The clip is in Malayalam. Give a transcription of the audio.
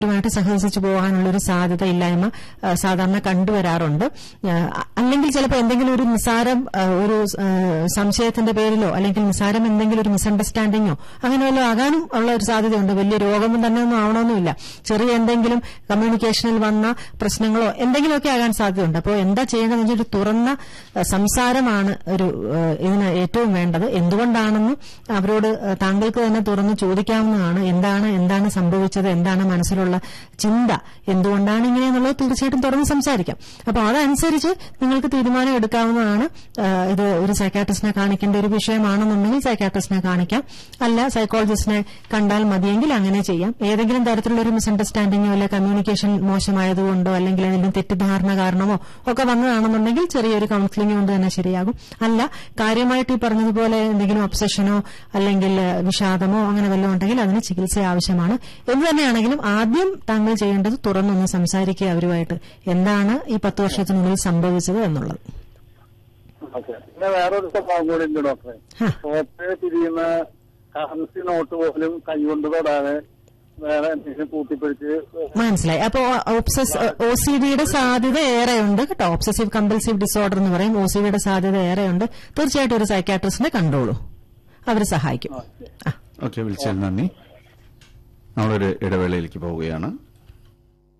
ായിട്ട് സഹവസിച്ചു പോകാനുള്ള ഒരു സാധ്യത ഇല്ലായ്മ സാധാരണ കണ്ടുവരാറുണ്ട്. അല്ലെങ്കിൽ ചിലപ്പോൾ എന്തെങ്കിലും ഒരു നിസ്സാരം ഒരു സംശയത്തിന്റെ പേരിലോ അല്ലെങ്കിൽ നിസ്സാരം എന്തെങ്കിലും ഒരു മിസ്അണ്ടർസ്റ്റാൻഡിങ്ങോ അങ്ങനെ വല്ലതും ആകാനും ഉള്ള ഒരു സാധ്യതയുണ്ട്. വലിയ രോഗം തന്നെ ഒന്നും ആവണമെന്നില്ല. ചെറിയ എന്തെങ്കിലും കമ്മ്യൂണിക്കേഷനിൽ വന്ന പ്രശ്നങ്ങളോ എന്തെങ്കിലുമൊക്കെ ആകാൻ സാധ്യതയുണ്ട്. അപ്പോൾ എന്താ ചെയ്യേണ്ടതെന്ന് വെച്ചാൽ ഒരു തുറന്ന സംസാരമാണ് ഇതിന് ഏറ്റവും വേണ്ടത്. എന്തുകൊണ്ടാണെന്ന് അവരോട് താങ്കൾക്ക് തന്നെ തുറന്ന് ചോദിക്കാവുന്നതാണ്. എന്താണ് സംഭവിച്ചത്, എന്താണ് മനസ്സിലുള്ള ചിന്ത, എന്തുകൊണ്ടാണ് ഇങ്ങനെയെന്നുള്ളത് തീർച്ചയായിട്ടും തുറന്ന് സംസാരിക്കാം. അപ്പോൾ അതനുസരിച്ച് നിങ്ങൾക്ക് തീരുമാനം എടുക്കാവുന്നതാണ്. ഇത് ഒരു സൈക്കാട്രിസ്റ്റിനെ കാണിക്കേണ്ട ഒരു വിഷയമാണെന്നുണ്ടെങ്കിൽ സൈക്കാട്രിസ്റ്റിനെ കാണിക്കാം. അല്ല, സൈക്കോളജിസ്റ്റിനെ കണ്ടാൽ മതിയെങ്കിൽ അങ്ങനെ ചെയ്യാം. ഏതെങ്കിലും തരത്തിലുള്ള ഒരു മിസ്അണ്ടർസ്റ്റാൻഡിങ്ങോ അല്ലെ കമ്മ്യൂണിക്കേഷൻ മോശമായതുകൊണ്ടോ അല്ലെങ്കിൽ ഏതെങ്കിലും തെറ്റിദ്ധാരണ കാരണമോ ഒക്കെ വന്നതാണെന്നുണ്ടെങ്കിൽ ചെറിയൊരു കൌൺസിലിംഗ് കൊണ്ട് തന്നെ ശരിയാകും. അല്ല, കാര്യമായിട്ട് ഈ പറഞ്ഞതുപോലെ എന്തെങ്കിലും ഒബ്സഷനോ അല്ലെങ്കിൽ വിഷാദമോ അങ്ങനെ വല്ലതും ഉണ്ടെങ്കിൽ അതിന് ചികിത്സ ആവശ്യമാണ്. എന്ത് തന്നെയാണെങ്കിലും ആദ്യം താങ്കൾ ചെയ്യേണ്ടത് തുറന്നൊന്ന് സംസാരിക്കുക അവരുമായിട്ട്. എന്താണ് ഈ 10 വർഷത്തിനുള്ളിൽ സംഭവിച്ചത് എന്നുള്ളത്. പിന്നെ വേറൊരു സ്വഭാവം കൂടി ഉണ്ട് ഡോക്ടറെ. സോപ്പ് തിരിയുന്ന കറൻസി നോട്ട് പോലും കൈകൊണ്ട് തൊടാതെ വേറെ എന്തെങ്കിലും കൂട്ടിപ്പിടിച്ച്. മനസ്സിലായി. അപ്പോ OCDയുടെ സാധ്യത ഏറെയുണ്ട് കേട്ടോ. ഒബ്സസീവ് കമ്പൽസീവ് ഡിസോർഡർ എന്ന് പറയും. OCDയുടെ സാധ്യത ഏറെയുണ്ട്. തീർച്ചയായിട്ടും ഒരു സൈക്കാട്രിസ്റ്റിനെ കണ്ടോളൂ, അവർ സഹായിക്കും. ഓക്കെ, വിളിച്ചതിന് നന്ദി. നമ്മളൊരു ഇടവേളയിലേക്ക് പോവുകയാണ്.